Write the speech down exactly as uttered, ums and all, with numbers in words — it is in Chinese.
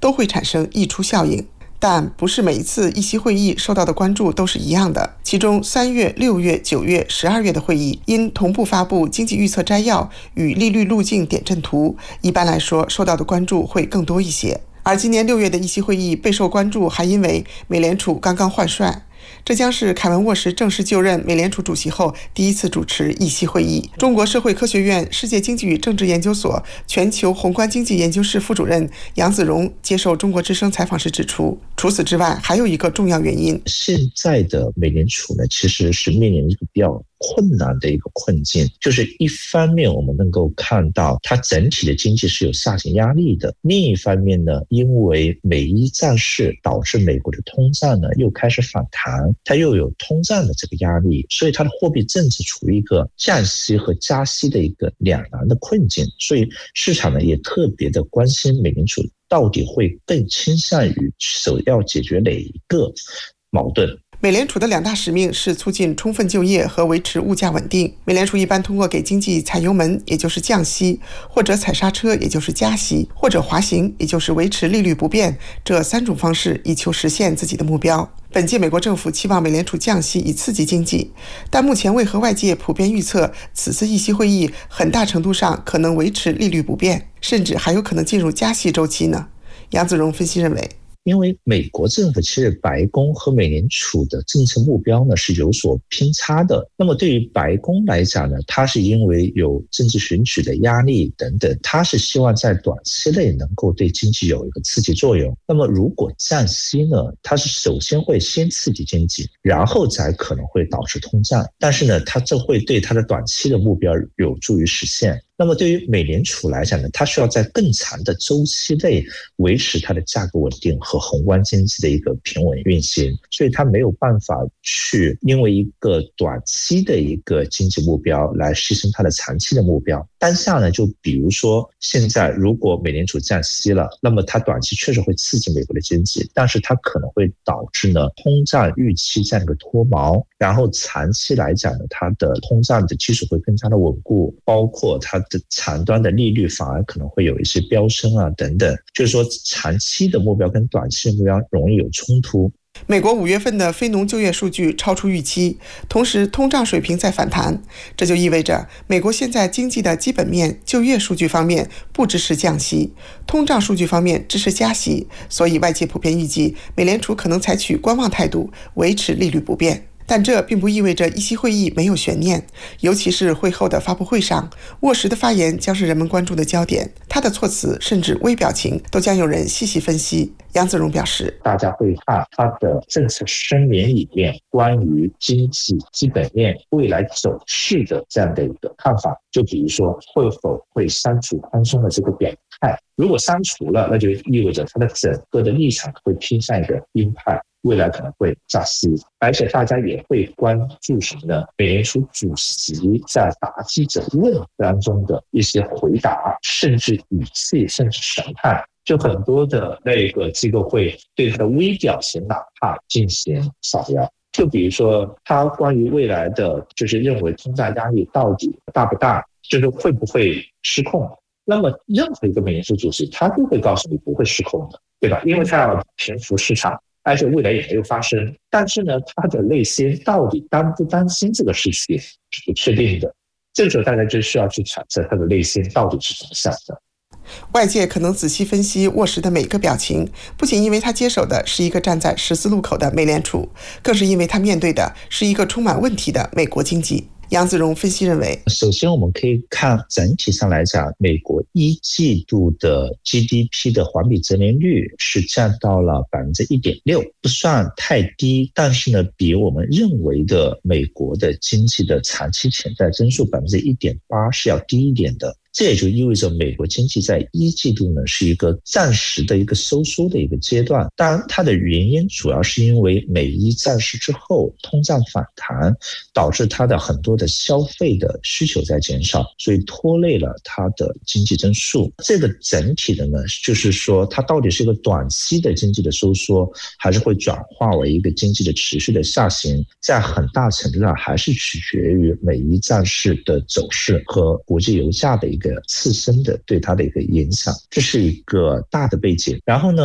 都会产生溢出效应。但不是每一次议息会议受到的关注都是一样的，其中三月、六月、九月、十二月的会议因同步发布经济预测摘要与利率路径点阵图，一般来说受到的关注会更多一些。而今年六月的议息会议备受关注，还因为美联储刚刚换帅。这将是凯文沃什正式就任美联储主席后第一次主持议息会议。中国社会科学院世界经济与政治研究所全球宏观经济研究室副主任杨子荣接受中国之声采访时指出，除此之外还有一个重要原因， 现在的美联储呢，其实是面临一个比较困难的一个困境，就是一方面我们能够看到它整体的经济是有下行压力的，另一方面呢，因为美伊战事导致美国的通胀呢又开始反弹，它又有通胀的这个压力，所以它的货币政策处于一个降息和加息的一个两难的困境，所以市场呢也特别的关心美联储到底会更倾向于首要解决哪一个矛盾。 美联储的两大使命是促进充分就业和维持物价稳定。美联储一般通过给经济踩油门，也就是降息，或者踩刹车，也就是加息，或者滑行，也就是维持利率不变，这三种方式以求实现自己的目标。本届美国政府期望美联储降息以刺激经济，但目前为何外界普遍预测此次议息会议很大程度上可能维持利率不变，甚至还有可能进入加息周期呢？杨子荣分析认为， 因为美国政府其实白宫和美联储的政策目标呢是有所偏差的。那么对于白宫来讲呢，它是因为有政治选举的压力等等，它是希望在短期内能够对经济有一个刺激作用。那么如果降息呢，它是首先会先刺激经济，然后才可能会导致通胀，但是呢，它这会对它的短期的目标有助于实现。那么对于美联储来讲呢，它需要在更长的周期内维持它的价格稳定和宏观经济的一个平稳运行，所以它没有办法去因为一个短期的一个经济目标来牺牲它的长期的目标。当下呢，就比如说现在如果美联储降息了，那么它短期确实会刺激美国的经济，但是它可能会导致呢通胀预期这样一个脱锚，然后长期来讲呢，它的通胀的基础会更加的稳固，包括它的长端的利率反而可能会有一些飙升啊等等，就是说长期的目标跟短期的目标容易有冲突。 美国五月份的非农就业数据超出预期，同时通胀水平在反弹，这就意味着美国现在经济的基本面就业数据方面不支持降息，通胀数据方面支持加息，所以外界普遍预计美联储可能采取观望态度，维持利率不变。但这并不意味着议息会议没有悬念，尤其是会后的发布会上，沃什的发言将是人们关注的焦点，他的措辞甚至微表情都将有人细细分析。杨子荣表示， 大家会看他的政策声明里面关于经济基本面未来走势的这样的一个看法，就比如说会否会删除宽松的这个表态，如果删除了，那就意味着他的整个的立场会偏向一个鹰派，未来可能会加息，而且大家也会关注什么呢？美联储主席在答记者问当中的一些回答，甚至语气，甚至神态，就很多的那个机构会对他的微表情哪怕进行扫描。就比如说他关于未来的就是认为通胀压力到底大不大，就是会不会失控，那么任何一个美联储主席他都会告诉你不会失控的，对吧？因为他要平复市场，而且未来也没有发生，但是呢，他的内心到底担不担心这个事情是不确定的。这个时候大家就需要去揣测他的内心到底是怎么想的。 外界可能仔细分析沃什的每个表情，不仅因为他接手的是一个站在十字路口的美联储，更是因为他面对的是一个充满问题的美国经济。杨子荣分析认为， 首先我们可以看整体上来讲，美国一季度的 G D P 的环比增年率是降到了 百分之一点六， 不算太低，但是呢，比我们认为的美国的经济的长期潜在增速 百分之一点八 是要低一点的。这也就意味着美国经济在一季度呢是一个暂时的一个收缩的一个阶段，当然它的原因主要是因为美伊战事之后通胀反弹，导致它的很多的消费的需求在减少，所以拖累了它的经济增速。这个整体的呢，就是说它到底是一个短期的经济的收缩，还是会转化为一个经济的持续的下行，在很大程度上还是取决于美伊战事的走势和国际油价的一个刺身的对它的一个影响，这是一个大的背景。然后呢